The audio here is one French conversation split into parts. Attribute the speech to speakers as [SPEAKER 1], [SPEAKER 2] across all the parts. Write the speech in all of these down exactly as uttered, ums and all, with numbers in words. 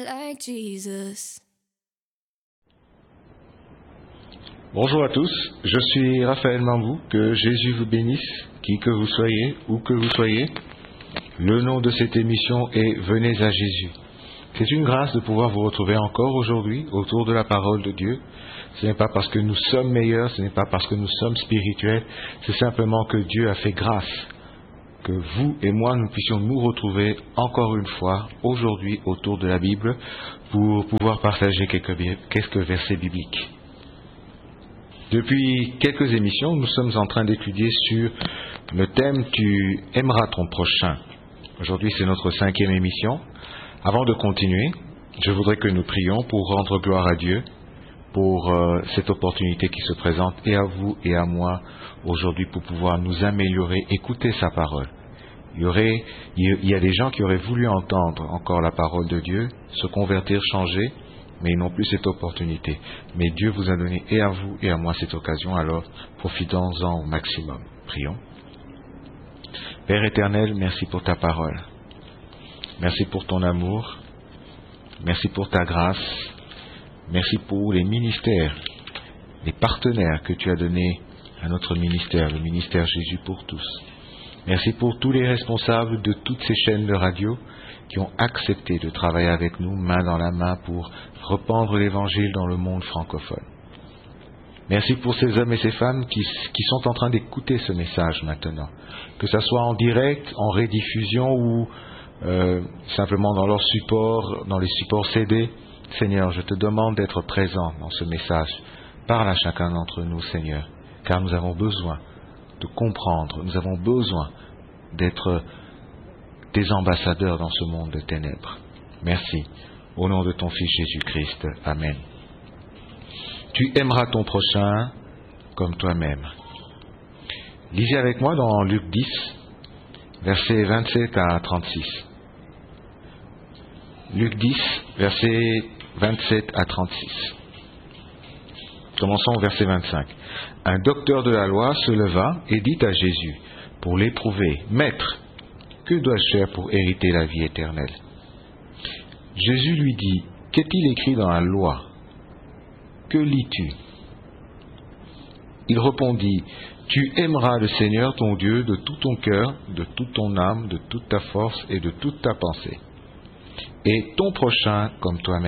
[SPEAKER 1] Like Jesus.
[SPEAKER 2] Bonjour à tous, je suis Raphaël Mambou, que Jésus vous bénisse, qui que vous soyez, où que vous soyez. Le nom de cette émission est Venez à Jésus. C'est une grâce de pouvoir vous retrouver encore aujourd'hui autour de la parole de Dieu. Ce n'est pas parce que nous sommes meilleurs, ce n'est pas parce que nous sommes spirituels, c'est simplement que Dieu a fait grâce que vous et moi, nous puissions nous retrouver encore une fois aujourd'hui autour de la Bible pour pouvoir partager quelques, quelques versets bibliques. Depuis quelques émissions, nous sommes en train d'étudier sur le thème « Tu aimeras ton prochain ». Aujourd'hui, c'est notre cinquième émission. Avant de continuer, je voudrais que nous prions pour rendre gloire à Dieu pour euh, cette opportunité qui se présente et à vous et à moi aujourd'hui pour pouvoir nous améliorer, écouter sa parole. Il y aurait, il y a des gens qui auraient voulu entendre encore la parole de Dieu, se convertir, changer, mais ils n'ont plus cette opportunité. Mais Dieu vous a donné et à vous et à moi cette occasion, alors profitons-en au maximum. Prions. Père éternel, merci pour ta parole. Merci pour ton amour. Merci pour ta grâce. Merci pour les ministères, les partenaires que tu as donnés à notre ministère, le ministère Jésus pour tous. Merci pour tous les responsables de toutes ces chaînes de radio qui ont accepté de travailler avec nous main dans la main pour répandre l'évangile dans le monde francophone. Merci pour ces hommes et ces femmes qui, qui sont en train d'écouter ce message maintenant, que ce soit en direct, en rediffusion ou euh, simplement dans leur support, dans les supports C D. Seigneur, je te demande d'être présent dans ce message. Parle à chacun d'entre nous, Seigneur, car nous avons besoin de comprendre, nous avons besoin d'être des ambassadeurs dans ce monde de ténèbres. Merci. Au nom de ton Fils Jésus-Christ. Amen. Tu aimeras ton prochain comme toi-même. Lisez avec moi dans Luc dix, versets vingt-sept à trente-six. Luc dix, versets vingt-sept à trente-six. Commençons au verset vingt-cinq. Un docteur de la loi se leva et dit à Jésus, pour l'éprouver, « Maître, que dois-je faire pour hériter la vie éternelle ?» Jésus lui dit, « Qu'est-il écrit dans la loi? Que lis-tu » Il répondit, « Tu aimeras le Seigneur ton Dieu de tout ton cœur, de toute ton âme, de toute ta force et de toute ta pensée, et ton prochain comme toi-même. »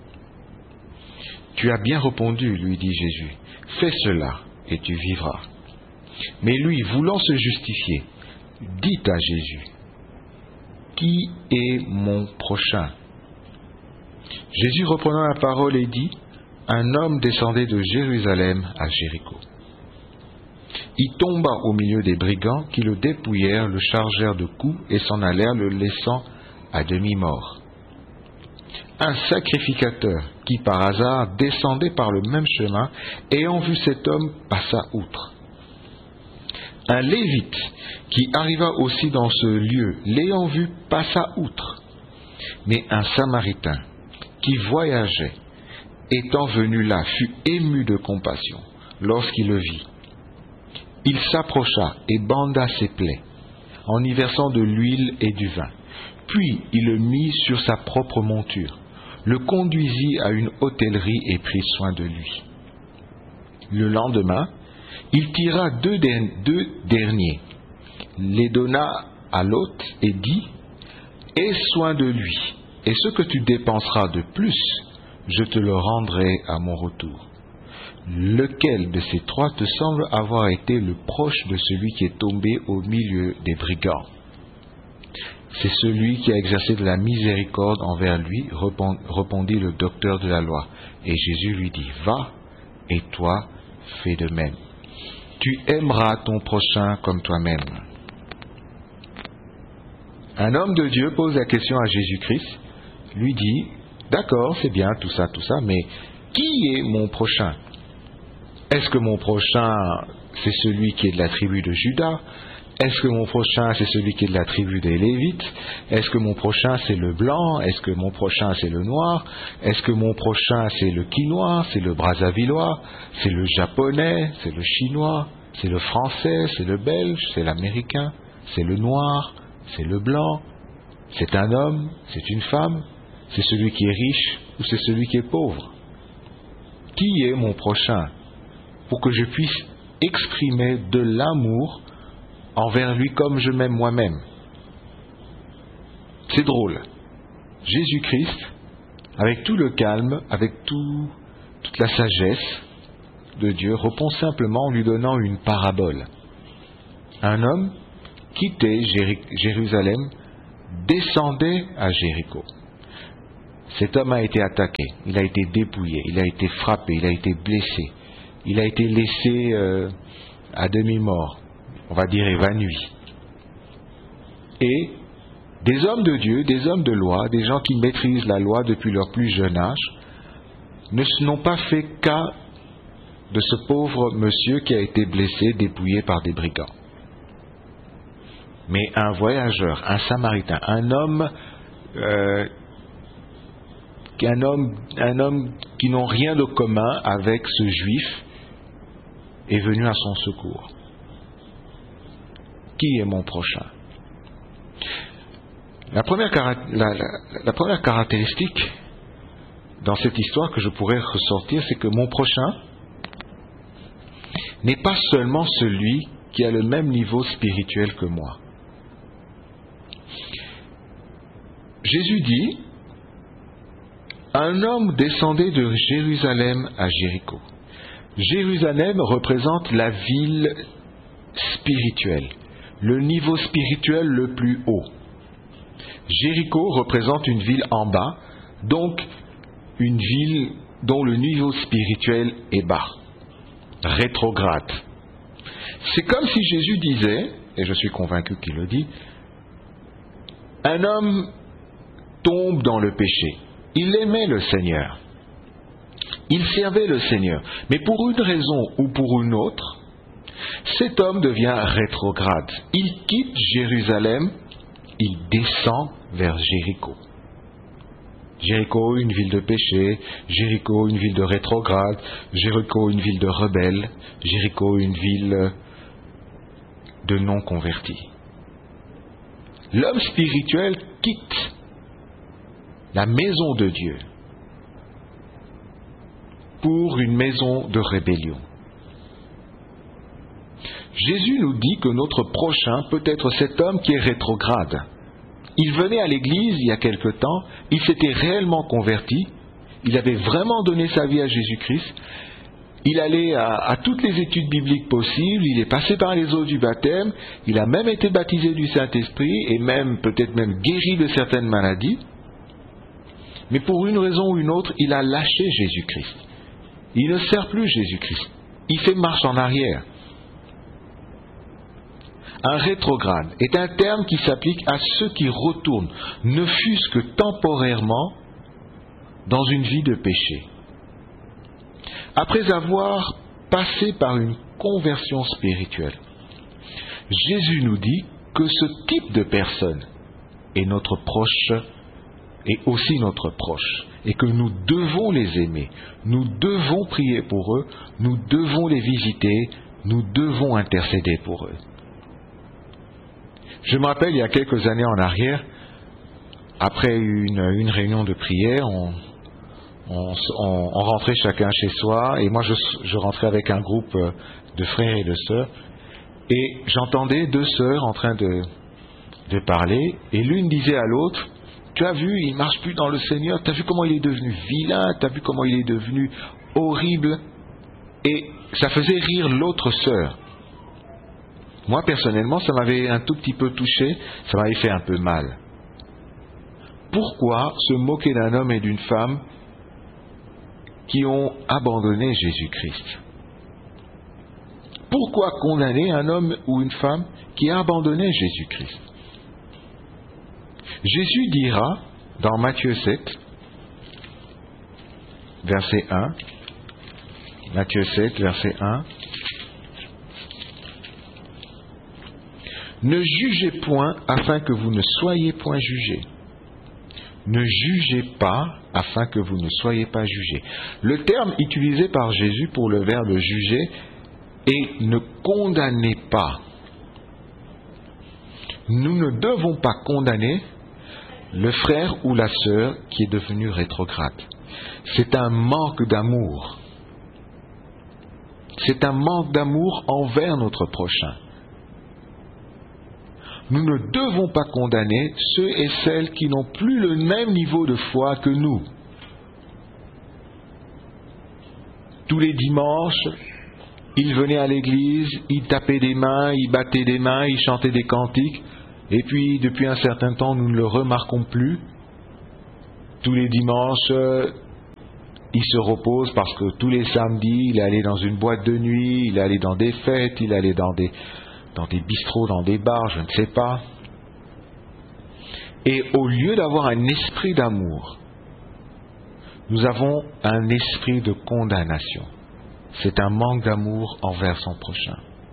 [SPEAKER 2] « Tu as bien répondu, lui dit Jésus, fais cela et tu vivras. » Mais lui, voulant se justifier, dit à Jésus, qui est mon prochain? Jésus reprenant la parole et dit, un homme descendait de Jérusalem à Jéricho. Il tomba au milieu des brigands qui le dépouillèrent, le chargèrent de coups et s'en allèrent, le laissant à demi-mort. Un sacrificateur qui par hasard descendait par le même chemin, ayant vu cet homme, passa outre. Un lévite qui arriva aussi dans ce lieu, l'ayant vu, passa outre. Mais un samaritain qui voyageait, étant venu là, fut ému de compassion lorsqu'il le vit. Il s'approcha et banda ses plaies, en y versant de l'huile et du vin. Puis il le mit sur sa propre monture, le conduisit à une hôtellerie et prit soin de lui. Le lendemain, il tira deux, der- deux derniers, les donna à l'hôte et dit, « Aie soin de lui, et ce que tu dépenseras de plus, je te le rendrai à mon retour. » Lequel de ces trois te semble avoir été le proche de celui qui est tombé au milieu des brigands? C'est celui qui a exercé de la miséricorde envers lui, répondit le docteur de la loi. Et Jésus lui dit, va, et toi, fais de même. Tu aimeras ton prochain comme toi-même. Un homme de Dieu pose la question à Jésus-Christ, lui dit, d'accord, c'est bien, tout ça, tout ça, mais qui est mon prochain? Est-ce que mon prochain, c'est celui qui est de la tribu de Juda? Est-ce que mon prochain, c'est celui qui est de la tribu des Lévites? Est-ce que mon prochain, c'est le blanc? Est-ce que mon prochain, c'est le noir? Est-ce que mon prochain, c'est le quinois? C'est le brazzavillois? C'est le japonais? C'est le chinois? C'est le français? C'est le belge? C'est l'américain? C'est le noir? C'est le blanc? C'est un homme? C'est une femme? C'est celui qui est riche ou c'est celui qui est pauvre? Qui est mon prochain? Pour que je puisse exprimer de l'amour envers lui comme je m'aime moi-même. C'est drôle. Jésus-Christ, avec tout le calme, avec tout, toute la sagesse de Dieu, répond simplement en lui donnant une parabole. Un homme quittait Jéri- Jérusalem, descendait à Jéricho. Cet homme a été attaqué, il a été dépouillé, il a été frappé, il a été blessé, il a été laissé euh, à demi-mort, on va dire évanoui. Et des hommes de Dieu, des hommes de loi, des gens qui maîtrisent la loi depuis leur plus jeune âge, ne n'ont pas fait cas de ce pauvre monsieur qui a été blessé, dépouillé par des brigands. Mais un voyageur, un samaritain, un homme, euh, un homme, un homme qui n'a rien de commun avec ce juif, est venu à son secours. Qui est mon prochain? La première, la, la, la première caractéristique dans cette histoire que je pourrais ressortir, c'est que mon prochain n'est pas seulement celui qui a le même niveau spirituel que moi. Jésus dit, un homme descendait de Jérusalem à Jéricho. Jérusalem représente la ville spirituelle, le niveau spirituel le plus haut. Jéricho représente une ville en bas, donc une ville dont le niveau spirituel est bas, rétrograde. C'est comme si Jésus disait, et je suis convaincu qu'il le dit, un homme tombe dans le péché. Il aimait le Seigneur. Il servait le Seigneur. Mais pour une raison ou pour une autre, cet homme devient rétrograde. Il quitte Jérusalem, il descend vers Jéricho. Jéricho, une ville de péché, Jéricho, une ville de rétrograde, Jéricho, une ville de rebelles, Jéricho, une ville de non-convertis. L'homme spirituel quitte la maison de Dieu pour une maison de rébellion. Jésus nous dit que notre prochain peut être cet homme qui est rétrograde. Il venait à l'église il y a quelque temps, il s'était réellement converti, il avait vraiment donné sa vie à Jésus-Christ, il allait à, à toutes les études bibliques possibles, il est passé par les eaux du baptême, il a même été baptisé du Saint-Esprit et même peut-être même guéri de certaines maladies, mais pour une raison ou une autre, il a lâché Jésus-Christ. Il ne sert plus Jésus-Christ, il fait marche en arrière. Un rétrograde est un terme qui s'applique à ceux qui retournent, ne fût-ce que temporairement, dans une vie de péché. Après avoir passé par une conversion spirituelle, Jésus nous dit que ce type de personne est notre proche, est aussi notre proche, et que nous devons les aimer, nous devons prier pour eux, nous devons les visiter, nous devons intercéder pour eux. Je me rappelle, il y a quelques années en arrière, après une, une réunion de prière, on, on, on, on rentrait chacun chez soi, et moi je, je rentrais avec un groupe de frères et de sœurs, et j'entendais deux sœurs en train de, de parler, et l'une disait à l'autre, tu as vu, il ne marche plus dans le Seigneur, tu as vu comment il est devenu vilain, tu as vu comment il est devenu horrible, et ça faisait rire l'autre sœur. Moi, personnellement, ça m'avait un tout petit peu touché, ça m'avait fait un peu mal. Pourquoi se moquer d'un homme et d'une femme qui ont abandonné Jésus-Christ? Pourquoi condamner un homme ou une femme qui a abandonné Jésus-Christ? Jésus dira dans Matthieu sept, verset un, Matthieu sept, verset un, ne jugez point afin que vous ne soyez point jugés. Ne jugez pas afin que vous ne soyez pas jugés. Le terme utilisé par Jésus pour le verbe juger est ne condamnez pas. Nous ne devons pas condamner le frère ou la sœur qui est devenu rétrograde. C'est un manque d'amour. C'est un manque d'amour envers notre prochain. Nous ne devons pas condamner ceux et celles qui n'ont plus le même niveau de foi que nous. Tous les dimanches, ils venaient à l'église, ils tapaient des mains, ils battaient des mains, ils chantaient des cantiques, et puis depuis un certain temps, nous ne le remarquons plus. Tous les dimanches, il se repose parce que tous les samedis, il est allé dans une boîte de nuit, il est allé dans des fêtes, il est allé dans des... dans des bistrots, dans des bars, je ne sais pas. Et au lieu d'avoir un esprit d'amour, nous avons un esprit de condamnation. C'est un manque d'amour envers son prochain.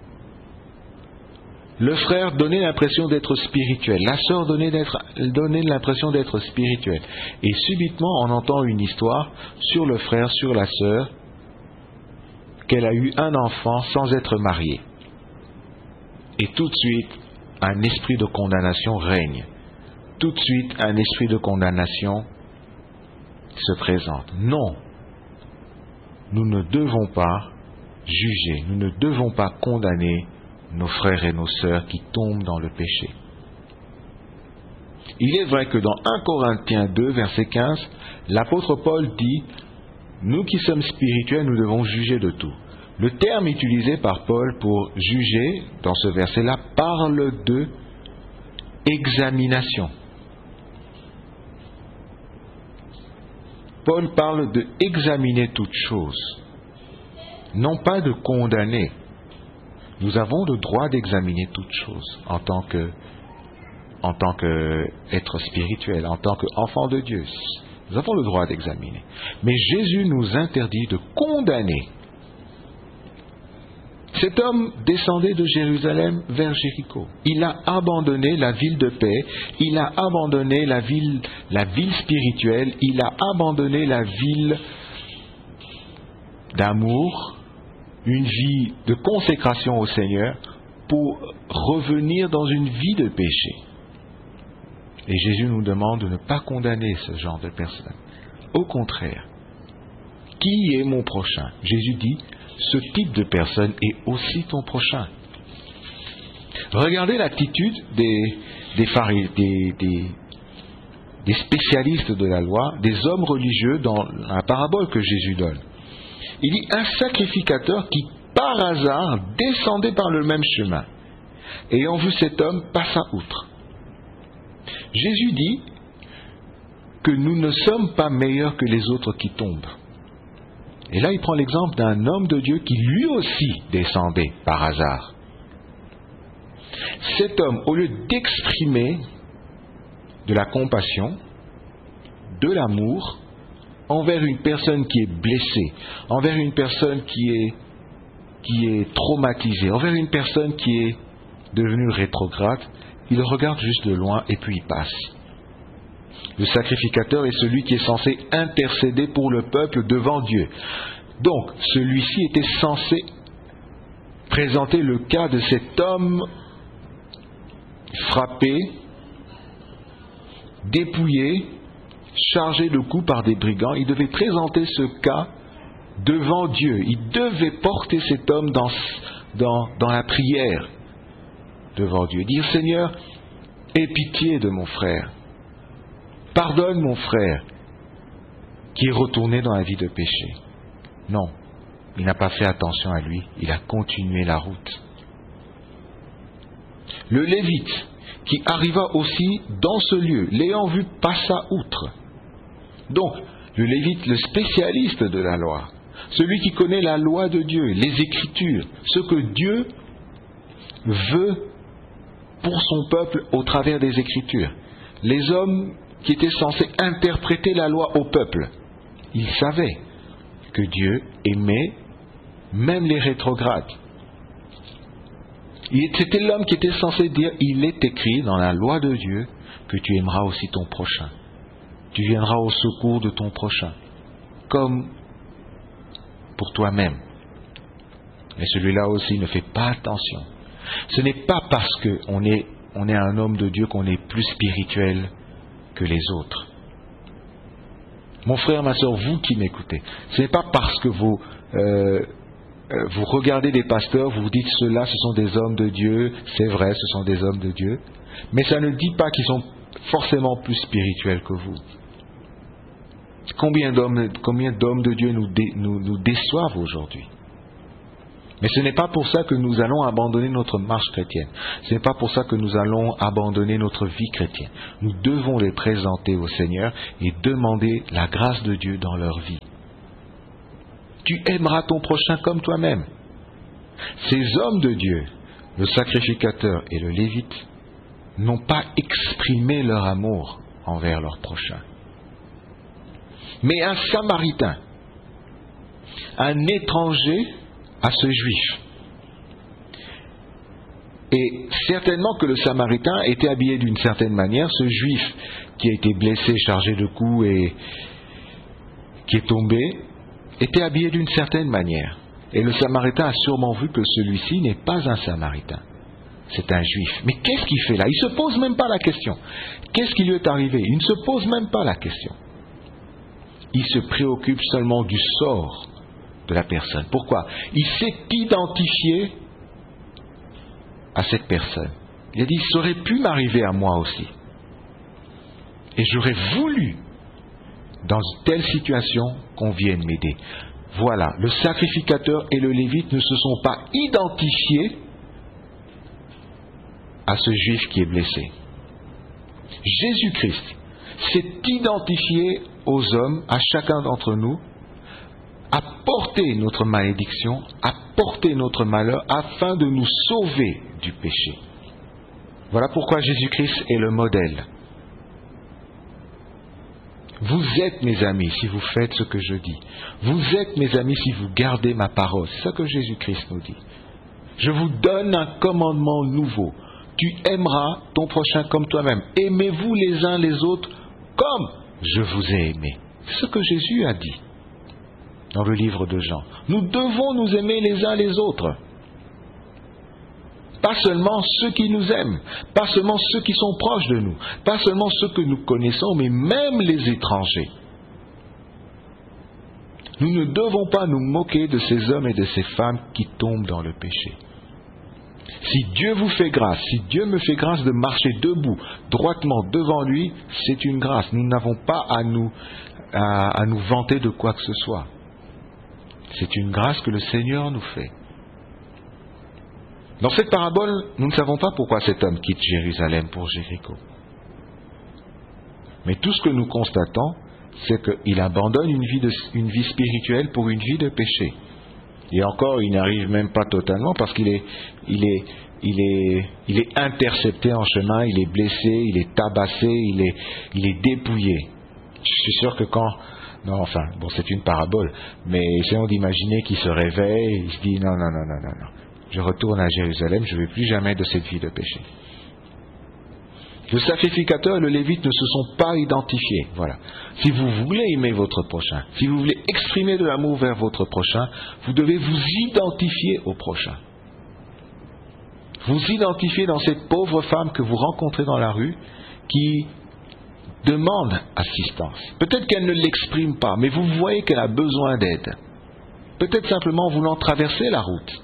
[SPEAKER 2] Le frère donnait l'impression d'être spirituel, la sœur donnait, d'être, donnait l'impression d'être spirituelle. Et subitement, on entend une histoire sur le frère, sur la sœur, qu'elle a eu un enfant sans être mariée. Et tout de suite, un esprit de condamnation règne. Tout de suite, un esprit de condamnation se présente. Non, nous ne devons pas juger, nous ne devons pas condamner nos frères et nos sœurs qui tombent dans le péché. Il est vrai que dans un Corinthiens deux, verset quinze, l'apôtre Paul dit « Nous qui sommes spirituels, nous devons juger de tout ». Le terme utilisé par Paul pour juger, dans ce verset-là, parle de examination. Paul parle de examiner toute chose, non pas de condamner. Nous avons le droit d'examiner toute chose en tant que, en tant qu'être spirituel, en tant qu'enfant de Dieu. Nous avons le droit d'examiner. Mais Jésus nous interdit de condamner. Cet homme descendait de Jérusalem vers Jéricho. Il a abandonné la ville de paix, il a abandonné la ville, la ville spirituelle, il a abandonné la ville d'amour, une vie de consécration au Seigneur, pour revenir dans une vie de péché. Et Jésus nous demande de ne pas condamner ce genre de personnes. Au contraire, qui est mon prochain? Jésus dit, ce type de personne est aussi ton prochain. Regardez l'attitude des, des, des, des, des spécialistes de la loi, des hommes religieux dans la parabole que Jésus donne. Il dit un sacrificateur qui, par hasard, descendait par le même chemin. Ayant vu cet homme, passa outre. Jésus dit que nous ne sommes pas meilleurs que les autres qui tombent. Et là, il prend l'exemple d'un homme de Dieu qui lui aussi descendait par hasard. Cet homme, au lieu d'exprimer de la compassion, de l'amour, envers une personne qui est blessée, envers une personne qui est, qui est traumatisée, envers une personne qui est devenue rétrograde, il regarde juste de loin et puis il passe. Le sacrificateur est celui qui est censé intercéder pour le peuple devant Dieu. Donc, celui-ci était censé présenter le cas de cet homme frappé, dépouillé, chargé de coups par des brigands. Il devait présenter ce cas devant Dieu. Il devait porter cet homme dans, dans, dans la prière devant Dieu. Dire, Seigneur, aie pitié de mon frère. Pardonne mon frère qui est retourné dans la vie de péché. Non, il n'a pas fait attention à lui, il a continué la route. Le Lévite qui arriva aussi dans ce lieu, l'ayant vu, passa outre. Donc, le Lévite, le spécialiste de la loi, celui qui connaît la loi de Dieu, les Écritures, ce que Dieu veut pour son peuple au travers des Écritures. Les hommes qui étaient censés interpréter la loi au peuple, ils savaient que Dieu aimait même les rétrogrades. C'était l'homme qui était censé dire, il est écrit dans la loi de Dieu que tu aimeras aussi ton prochain. Tu viendras au secours de ton prochain, comme pour toi-même. Mais celui-là aussi ne fait pas attention. Ce n'est pas parce qu'on est, on est un homme de Dieu qu'on est plus spirituel que les autres. Mon frère, ma soeur, vous qui m'écoutez, ce n'est pas parce que vous, euh, euh, vous regardez des pasteurs, vous vous dites ceux-là, ce sont des hommes de Dieu, c'est vrai, ce sont des hommes de Dieu, mais ça ne dit pas qu'ils sont forcément plus spirituels que vous. Combien d'hommes, combien d'hommes de Dieu nous, dé, nous, nous déçoivent aujourd'hui? Mais ce n'est pas pour ça que nous allons abandonner notre marche chrétienne. Ce n'est pas pour ça que nous allons abandonner notre vie chrétienne. Nous devons les présenter au Seigneur et demander la grâce de Dieu dans leur vie. Tu aimeras ton prochain comme toi-même. Ces hommes de Dieu, le sacrificateur et le lévite, n'ont pas exprimé leur amour envers leur prochain. Mais un Samaritain, un étranger à ce juif. Et certainement que le Samaritain était habillé d'une certaine manière. Ce juif qui a été blessé, chargé de coups et qui est tombé, était habillé d'une certaine manière. Et le Samaritain a sûrement vu que celui-ci n'est pas un Samaritain. C'est un juif. Mais qu'est-ce qu'il fait là? Il ne se pose même pas la question. Qu'est-ce qui lui est arrivé? Il ne se pose même pas la question. Il se préoccupe seulement du sort de la personne. Pourquoi? Il s'est identifié à cette personne. Il a dit, ça aurait pu m'arriver à moi aussi. Et j'aurais voulu, dans une telle situation, qu'on vienne m'aider. Voilà, le sacrificateur et le lévite ne se sont pas identifiés à ce juif qui est blessé. Jésus-Christ s'est identifié aux hommes, à chacun d'entre nous, à porter notre malédiction, à porter notre malheur, afin de nous sauver du péché. Voilà pourquoi Jésus-Christ est le modèle. Vous êtes mes amis si vous faites ce que je dis. Vous êtes mes amis si vous gardez ma parole. C'est ça que Jésus-Christ nous dit. Je vous donne un commandement nouveau. Tu aimeras ton prochain comme toi-même. Aimez-vous les uns les autres comme je vous ai aimé. C'est ce que Jésus a dit dans le livre de Jean. Nous devons nous aimer les uns les autres. Pas seulement ceux qui nous aiment, pas seulement ceux qui sont proches de nous, pas seulement ceux que nous connaissons, mais même les étrangers. Nous ne devons pas nous moquer de ces hommes et de ces femmes qui tombent dans le péché. Si Dieu vous fait grâce, si Dieu me fait grâce de marcher debout, droitement devant lui, c'est une grâce. Nous n'avons pas à nous, à, à nous vanter de quoi que ce soit. C'est une grâce que le Seigneur nous fait. Dans cette parabole, nous ne savons pas pourquoi cet homme quitte Jérusalem pour Jéricho. Mais tout ce que nous constatons, c'est qu'il abandonne une vie, de, une vie spirituelle pour une vie de péché. Et encore, il n'arrive même pas totalement parce qu'il est, il est, il est, il est intercepté en chemin, il est blessé, il est tabassé, il est, il est dépouillé. Je suis sûr que quand... Non, enfin, bon, c'est une parabole, mais essayons d'imaginer qu'il se réveille, il se dit non, non, non, non, non, non. Je retourne à Jérusalem, je ne veux plus jamais de cette vie de péché. Le sacrificateur et le lévite ne se sont pas identifiés. Voilà. Si vous voulez aimer votre prochain, si vous voulez exprimer de l'amour vers votre prochain, vous devez vous identifier au prochain. Vous identifiez dans cette pauvre femme que vous rencontrez dans la rue, qui demande assistance. Peut-être qu'elle ne l'exprime pas, mais vous voyez qu'elle a besoin d'aide. Peut-être simplement en voulant traverser la route.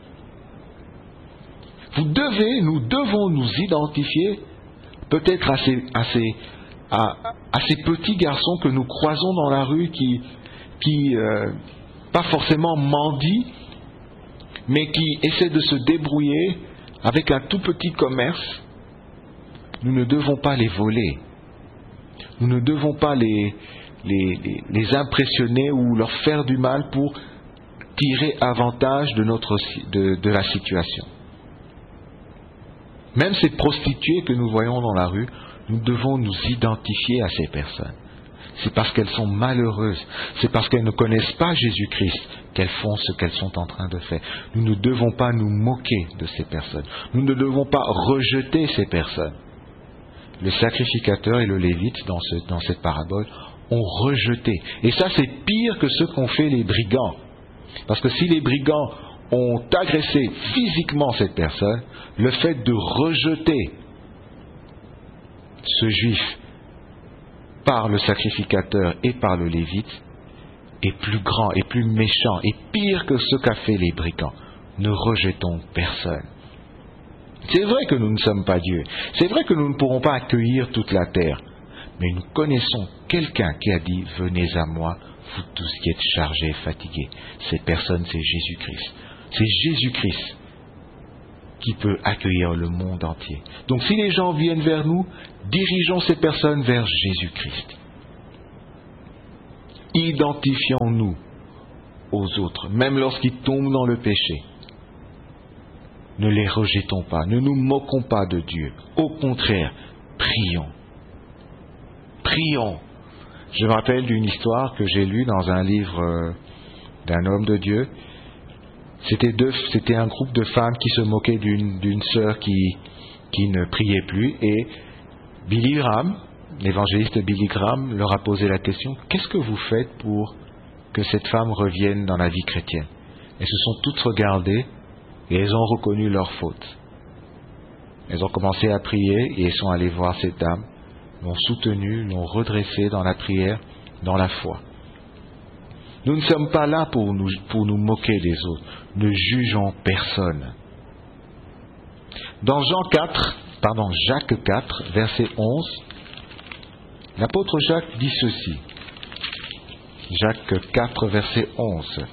[SPEAKER 2] Vous devez, nous devons nous identifier peut-être à ces, à ces, à, à ces petits garçons que nous croisons dans la rue qui, qui euh, pas forcément mendient, mais qui essaient de se débrouiller avec un tout petit commerce. Nous ne devons pas les voler. Nous ne devons pas les, les, les, les impressionner ou leur faire du mal pour tirer avantage de, notre, de, de la situation. Même ces prostituées que nous voyons dans la rue, nous devons nous identifier à ces personnes. C'est parce qu'elles sont malheureuses, c'est parce qu'elles ne connaissent pas Jésus-Christ qu'elles font ce qu'elles sont en train de faire. Nous ne devons pas nous moquer de ces personnes. Nous ne devons pas rejeter ces personnes. Le sacrificateur et le lévite, dans, ce, dans cette parabole, ont rejeté. Et ça, c'est pire que ce qu'ont fait les brigands. Parce que si les brigands ont agressé physiquement cette personne, le fait de rejeter ce juif par le sacrificateur et par le lévite est plus grand, est plus méchant, et pire que ce qu'a fait les brigands. Ne rejetons personne. C'est vrai que nous ne sommes pas Dieu. C'est vrai que nous ne pourrons pas accueillir toute la terre. Mais nous connaissons quelqu'un qui a dit « Venez à moi, vous tous qui êtes chargés et fatigués ». Cette personne, c'est Jésus-Christ. C'est Jésus-Christ qui peut accueillir le monde entier. Donc si les gens viennent vers nous, dirigeons ces personnes vers Jésus-Christ. Identifions-nous aux autres, même lorsqu'ils tombent dans le péché. Ne les rejetons pas, ne nous moquons pas de Dieu. Au contraire, prions. Prions. Je me rappelle d'une histoire que j'ai lue dans un livre euh, d'un homme de Dieu. C'était, deux, c'était un groupe de femmes qui se moquaient d'une, d'une sœur qui, qui ne priait plus. Et Billy Graham, l'évangéliste Billy Graham, leur a posé la question « Qu'est-ce que vous faites pour que cette femme revienne dans la vie chrétienne ?» Elles se sont toutes regardées et elles ont reconnu leur faute. Elles ont commencé à prier et elles sont allées voir cette dame, l'ont soutenue, l'ont redressée dans la prière, dans la foi. Nous ne sommes pas là pour nous, pour nous moquer des autres. Ne jugeons personne. Dans Jean quatre, pardon, Jacques quatre, verset onze, l'apôtre Jacques dit ceci. Jacques quatre, verset onze.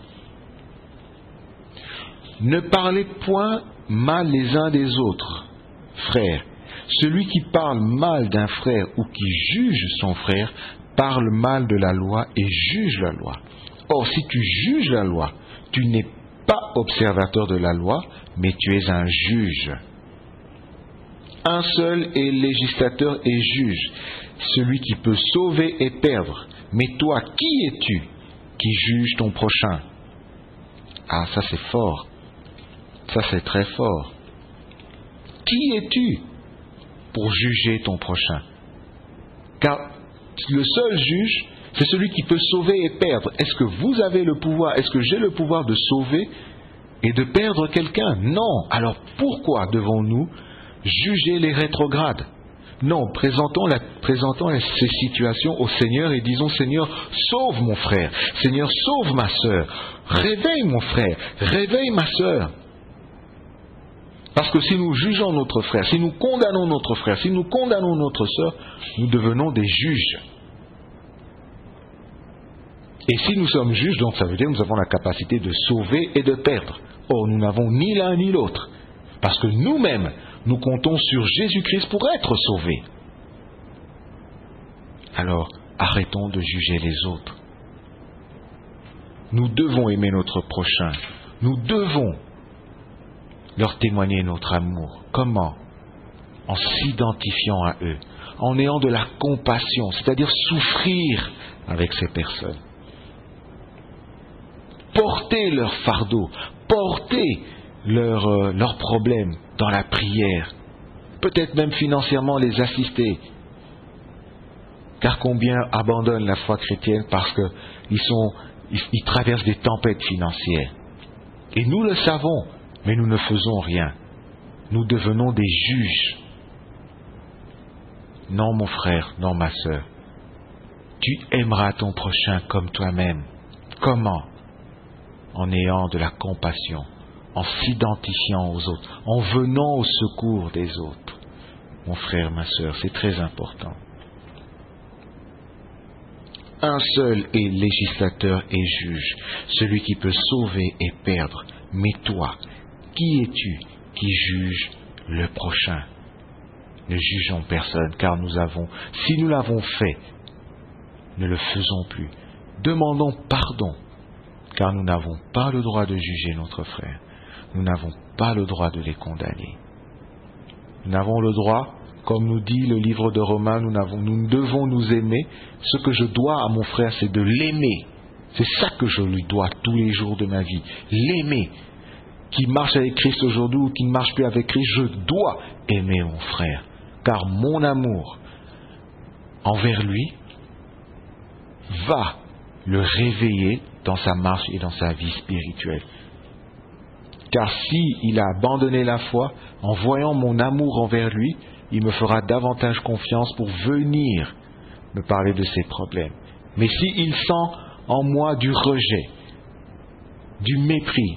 [SPEAKER 2] Ne parlez point mal les uns des autres, frères. Celui qui parle mal d'un frère ou qui juge son frère parle mal de la loi et juge la loi. Or, si tu juges la loi, tu n'es pas observateur de la loi, mais tu es un juge. Un seul est législateur et juge, celui qui peut sauver et perdre. Mais toi, qui es-tu qui juge ton prochain? Ah, ça c'est fort. Ça c'est très fort. Qui es-tu pour juger ton prochain? Car le seul juge, c'est celui qui peut sauver et perdre. Est-ce que vous avez le pouvoir, est-ce que j'ai le pouvoir de sauver et de perdre quelqu'un? Non. Alors pourquoi devons-nous juger les rétrogrades? Non, présentons, la, présentons ces situations au Seigneur et disons, Seigneur, sauve mon frère. Seigneur, sauve ma sœur. Réveille mon frère. Réveille ma sœur. Parce que si nous jugeons notre frère, si nous condamnons notre frère, si nous condamnons notre sœur, nous devenons des juges. Et si nous sommes juges, donc ça veut dire que nous avons la capacité de sauver et de perdre. Or, nous n'avons ni l'un ni l'autre. Parce que nous-mêmes, nous comptons sur Jésus-Christ pour être sauvés. Alors, arrêtons de juger les autres. Nous devons aimer notre prochain. Nous devons leur témoigner notre amour. Comment? En s'identifiant à eux, en ayant de la compassion, c'est-à-dire souffrir avec ces personnes. Porter leur fardeau, porter leurs euh, leurs problèmes dans la prière, peut-être même financièrement les assister. Car combien abandonnent la foi chrétienne parce qu'ils sont, ils, ils traversent des tempêtes financières. Et nous le savons, mais nous ne faisons rien. Nous devenons des juges. Non, mon frère, non, ma sœur. Tu aimeras ton prochain comme toi-même. Comment? En ayant de la compassion, en s'identifiant aux autres, en venant au secours des autres. Mon frère, ma sœur, c'est très important. Un seul est législateur et juge, celui qui peut sauver et perdre. Mais toi, qui es-tu qui juge le prochain? Ne jugeons personne, car nous avons, si nous l'avons fait, ne le faisons plus. Demandons pardon, car nous n'avons pas le droit de juger notre frère. Nous n'avons pas le droit de les condamner. Nous n'avons le droit, comme nous dit le livre de Romains, nous, n'avons, nous devons nous aimer. Ce que je dois à mon frère, c'est de l'aimer. C'est ça que je lui dois tous les jours de ma vie. L'aimer. Qui marche avec Christ aujourd'hui ou qui ne marche plus avec Christ, je dois aimer mon frère. Car mon amour envers lui va le réveiller dans sa marche et dans sa vie spirituelle. Car s'il a abandonné la foi, en voyant mon amour envers lui, il me fera davantage confiance pour venir me parler de ses problèmes. Mais s'il sent en moi du rejet, du mépris,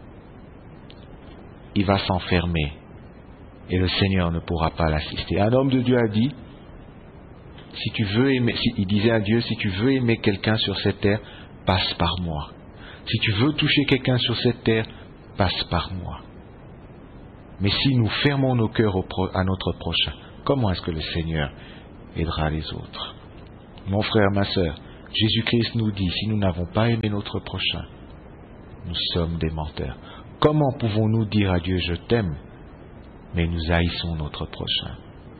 [SPEAKER 2] il va s'enfermer et le Seigneur ne pourra pas l'assister. Un homme de Dieu a dit, si tu veux aimer, si, il disait à Dieu, si tu veux aimer quelqu'un sur cette terre, passe par moi. Si tu veux toucher quelqu'un sur cette terre, passe par moi. Mais si nous fermons nos cœurs au pro, à notre prochain, comment est-ce que le Seigneur aidera les autres? Mon frère, ma sœur, Jésus-Christ nous dit, si nous n'avons pas aimé notre prochain, nous sommes des menteurs. Comment pouvons-nous dire à Dieu, je t'aime, mais nous haïssons notre prochain?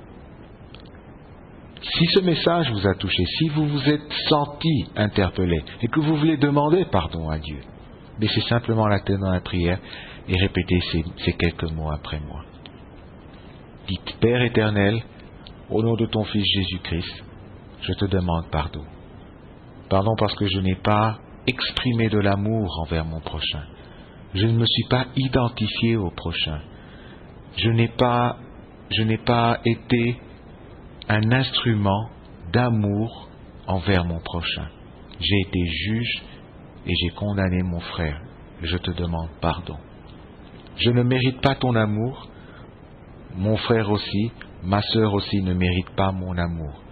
[SPEAKER 2] Si ce message vous a touché, si vous vous êtes senti interpellé et que vous voulez demander pardon à Dieu, baissez simplement la tête dans la prière et répétez ces, ces quelques mots après moi. Dites, Père éternel, au nom de ton Fils Jésus-Christ, je te demande pardon. Pardon parce que je n'ai pas exprimé de l'amour envers mon prochain. Je ne me suis pas identifié au prochain. Je n'ai pas, je n'ai pas été un instrument d'amour envers mon prochain. J'ai été juge et j'ai condamné mon frère. Je te demande pardon. Je ne mérite pas ton amour. Mon frère aussi, ma sœur aussi ne mérite pas mon amour.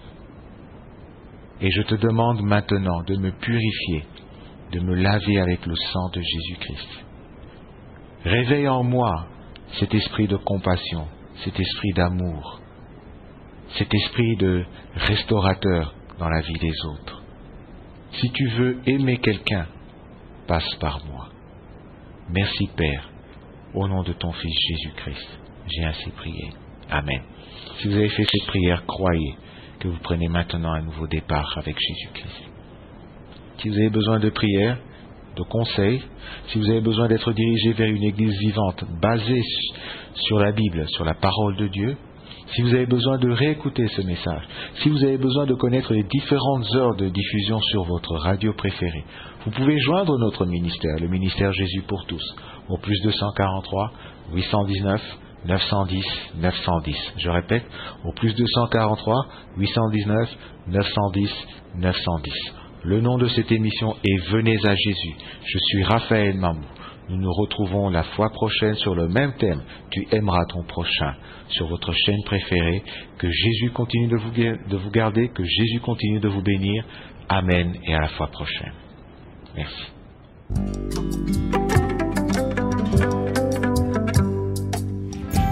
[SPEAKER 2] Et je te demande maintenant de me purifier, de me laver avec le sang de Jésus-Christ. Réveille en moi cet esprit de compassion, cet esprit d'amour, cet esprit de restaurateur dans la vie des autres. Si tu veux aimer quelqu'un, passe par moi. Merci Père, au nom de ton Fils Jésus-Christ, j'ai ainsi prié. Amen. Si vous avez fait cette prière, croyez que vous prenez maintenant un nouveau départ avec Jésus-Christ. Si vous avez besoin de prière, de conseils, si vous avez besoin d'être dirigé vers une église vivante, basée sur la Bible, sur la parole de Dieu, si vous avez besoin de réécouter ce message, si vous avez besoin de connaître les différentes heures de diffusion sur votre radio préférée, vous pouvez joindre notre ministère, le ministère Jésus pour tous, au plus deux cent quarante-trois, huit cent dix-neuf, neuf cent dix, neuf cent dix. Je répète, au plus deux cent quarante-trois, huit cent dix-neuf, neuf cent dix, neuf cent dix. Le nom de cette émission est Venez à Jésus. Je suis Raphaël Mamou. Nous nous retrouvons la fois prochaine sur le même thème. Tu aimeras ton prochain. Sur votre chaîne préférée. Que Jésus continue de vous, de vous garder. Que Jésus continue de vous bénir. Amen et à la fois prochaine. Merci.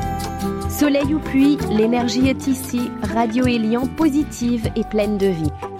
[SPEAKER 1] Soleil ou pluie, l'énergie est ici. Radio Élian positive et pleine de vie.